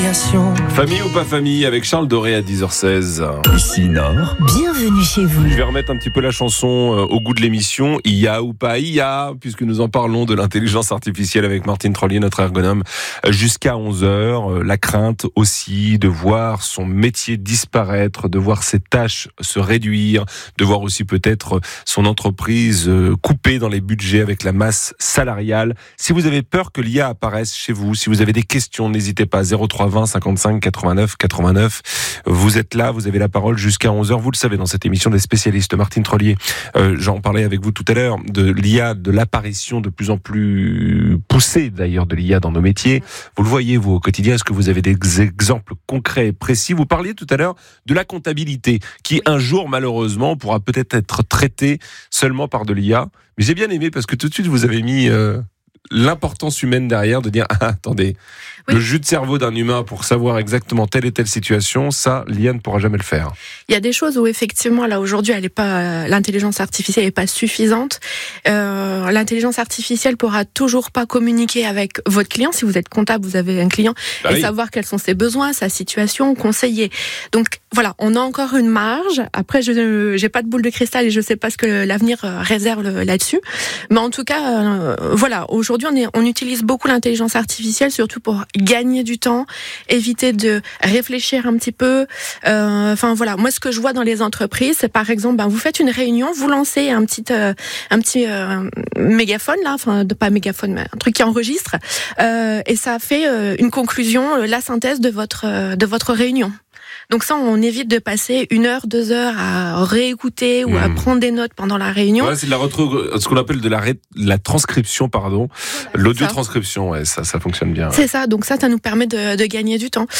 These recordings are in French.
création. Famille ou pas famille, avec Charles Doré à 10h16. Ici Nord. Bienvenue chez vous. Je vais remettre un petit peu la chanson au goût de l'émission. IA ou pas IA, puisque nous en parlons de l'intelligence artificielle avec Martine Trollier, notre ergonome, jusqu'à 11h. La crainte aussi de voir son métier disparaître, de voir ses tâches se réduire, de voir aussi peut-être son entreprise coupée dans les budgets avec la masse salariale. Si vous avez peur que l'IA apparaisse chez vous, si vous avez des questions, n'hésitez pas. 03 20 55 89 89. Vous êtes là, vous avez la parole jusqu'à 11h. Vous le savez, dans cette émission des spécialistes, Martine Trollier, j'en parlais avec vous tout à l'heure, de l'IA, de l'apparition de plus en plus poussée d'ailleurs de l'IA dans nos métiers. Vous le voyez, vous, au quotidien, est-ce que vous avez des exemples concrets et précis? Vous parliez tout à l'heure de la comptabilité, qui un jour, malheureusement, pourra peut-être être traitée seulement par de l'IA. Mais j'ai bien aimé parce que tout de suite, vous avez mis l'importance humaine derrière, de dire attendez, le jus de cerveau d'un humain pour savoir exactement telle et telle situation, ça, l'IA ne pourra jamais le faire. Il y a des choses où effectivement, là aujourd'hui, l'intelligence artificielle n'est pas suffisante. L'intelligence artificielle pourra toujours pas communiquer avec votre client. Si vous êtes comptable, vous avez un client, savoir quels sont ses besoins, sa situation, conseiller. Donc voilà, on a encore une marge. Après, je n'ai pas de boule de cristal et je sais pas ce que l'avenir réserve là-dessus. Mais en tout cas, voilà, aujourd'hui, on utilise beaucoup l'intelligence artificielle, surtout pour gagner du temps, éviter de réfléchir un petit peu. Enfin voilà, moi ce que je vois dans les entreprises, c'est par exemple, vous faites une réunion, vous lancez un petit mégaphone là, enfin pas mégaphone, mais un truc qui enregistre, et ça fait une conclusion, la synthèse de votre réunion. Donc ça, on évite de passer 1 heure, 2 heures à réécouter ou à prendre des notes pendant la réunion. Ouais, c'est ce qu'on appelle de la transcription, pardon. L'audio-transcription, ouais, ça fonctionne bien. C'est ça, donc ça nous permet de gagner du temps.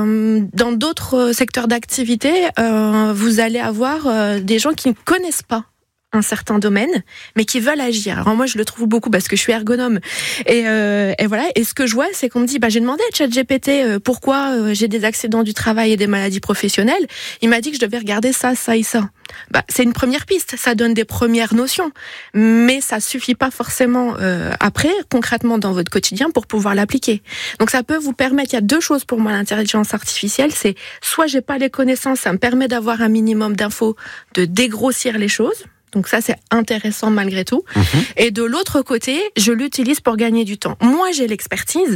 Dans d'autres secteurs d'activité, vous allez avoir des gens qui ne connaissent pas un certain domaine, mais qui veulent agir. Alors moi, je le trouve beaucoup parce que je suis ergonome. Et voilà. Et ce que je vois, c'est qu'on me dit, j'ai demandé à ChatGPT pourquoi j'ai des accidents du travail et des maladies professionnelles. Il m'a dit que je devais regarder ça, ça et ça. C'est une première piste. Ça donne des premières notions, mais ça suffit pas forcément après, concrètement dans votre quotidien, pour pouvoir l'appliquer. Donc ça peut vous permettre. Il y a 2 choses pour moi l'intelligence artificielle. C'est soit j'ai pas les connaissances, ça me permet d'avoir un minimum d'infos, de dégrossir les choses. Donc ça, c'est intéressant malgré tout. Et de l'autre côté, je l'utilise pour gagner du temps. Moi, j'ai l'expertise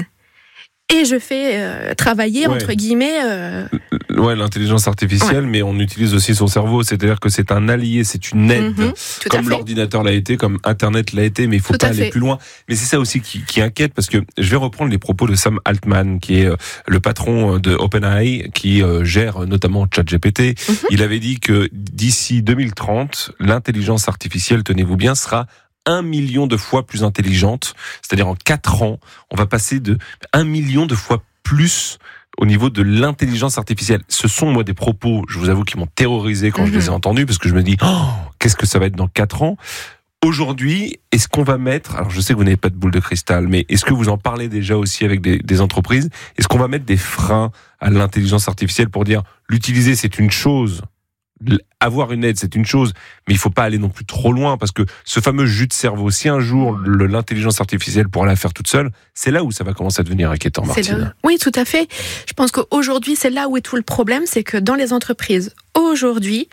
et je fais travailler, entre guillemets... l'intelligence artificielle, mais on utilise aussi son cerveau. C'est-à-dire que c'est un allié, c'est une aide. Comme l'ordinateur l'a été, comme Internet l'a été, mais il ne faut pas aller plus loin. Mais c'est ça aussi qui inquiète, parce que je vais reprendre les propos de Sam Altman, qui est le patron de OpenAI, qui gère notamment ChatGPT. Il avait dit que d'ici 2030, l'intelligence artificielle, tenez-vous bien, sera 1 million de fois plus intelligente. C'est-à-dire en 4 ans, on va passer de 1 million de fois plus au niveau de l'intelligence artificielle. Ce sont, moi, des propos, je vous avoue, qui m'ont terrorisé quand je les ai entendus, parce que je me dis, qu'est-ce que ça va être dans 4 ans? Aujourd'hui, est-ce qu'on va mettre, alors je sais que vous n'avez pas de boule de cristal, mais est-ce que vous en parlez déjà aussi avec des entreprises? Est-ce qu'on va mettre des freins à l'intelligence artificielle pour dire, l'utiliser, c'est une chose, avoir une aide, c'est une chose, mais il faut pas aller non plus trop loin, parce que ce fameux jus de cerveau, si un jour l'intelligence artificielle pourra la faire toute seule, c'est là où ça va commencer à devenir inquiétant, Martine. Oui, tout à fait. Je pense qu'aujourd'hui, c'est là où est tout le problème, c'est que dans les entreprises, aujourd'hui,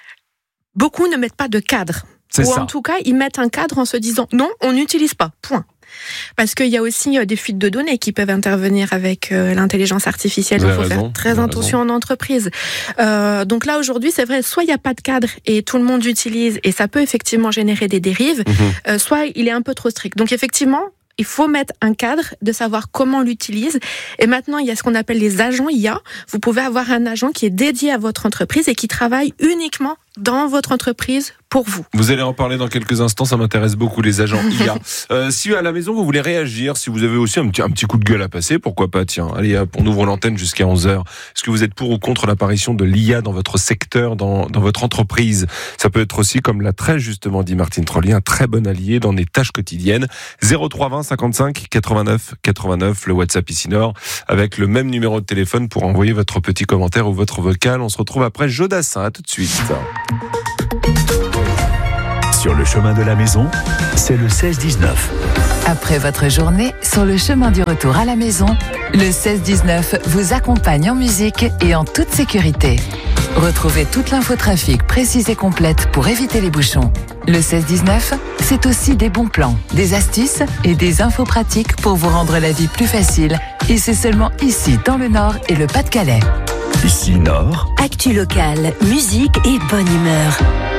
beaucoup ne mettent pas de cadre. En tout cas, ils mettent un cadre en se disant, non, on n'utilise pas, point. Parce qu'il y a aussi des fuites de données qui peuvent intervenir avec l'intelligence artificielle. Il faut faire très attention en entreprise. Donc là, aujourd'hui, c'est vrai, soit il n'y a pas de cadre et tout le monde utilise et ça peut effectivement générer des dérives, soit il est un peu trop strict. Donc effectivement, il faut mettre un cadre, de savoir comment on l'utilise. Et maintenant, il y a ce qu'on appelle les agents IA. Vous pouvez avoir un agent qui est dédié à votre entreprise et qui travaille uniquement dans votre entreprise pour vous. Vous allez en parler dans quelques instants, ça m'intéresse beaucoup, les agents IA. Si à la maison vous voulez réagir, si vous avez aussi un petit coup de gueule à passer, pourquoi pas, tiens, allez, on ouvre l'antenne jusqu'à 11h. Est-ce que vous êtes pour ou contre l'apparition de l'IA dans votre secteur, dans votre entreprise? Ça peut être aussi, comme l'a très justement dit Martine Trollier, un très bon allié dans des tâches quotidiennes. 03 20 55 89 89, le WhatsApp ici Nord, avec le même numéro de téléphone pour envoyer votre petit commentaire ou votre vocal. On se retrouve après Jodassin, à tout de suite. Sur le chemin de la maison, c'est le 16-19. Après votre journée, sur le chemin du retour à la maison, le 16-19 vous accompagne en musique et en toute sécurité. Retrouvez toute l'infotrafic précise et complète pour éviter les bouchons. Le 16-19, c'est aussi des bons plans, des astuces et des infos pratiques pour vous rendre la vie plus facile. Et c'est seulement ici, dans le Nord et le Pas-de-Calais. Ici Nord. Actu locale, musique et bonne humeur.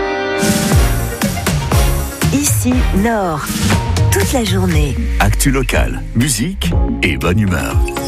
Ici Nord, toute la journée. Actu locale, musique et bonne humeur.